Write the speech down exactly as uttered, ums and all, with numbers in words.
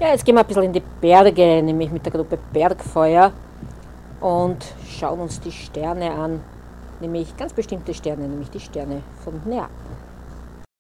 Ja, jetzt gehen wir ein bisschen in die Berge, nämlich mit der Gruppe Bergfeuer und schauen uns die Sterne an, nämlich ganz bestimmte Sterne, nämlich die Sterne von Neapel.